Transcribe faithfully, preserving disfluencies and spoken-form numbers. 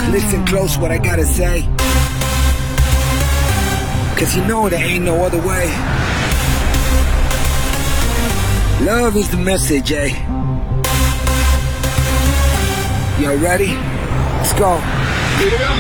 Listen close what I gotta say, cause you know there ain't no other way. Love is the message, eh? Y'all ready? Let's go.